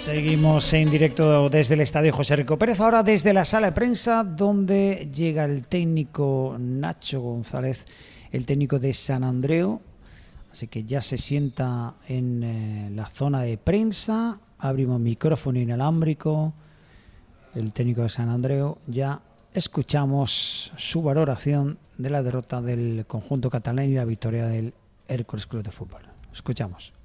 Seguimos en directo desde el estadio José Rico Pérez, ahora desde la sala de prensa donde llega el técnico Nacho González, el técnico de Sant Andreu, así que ya se sienta en la zona de prensa, abrimos micrófono inalámbrico, el técnico de Sant Andreu, ya escuchamos su valoración de la derrota del conjunto catalán y la victoria del Hércules Club de Fútbol. Escuchamos.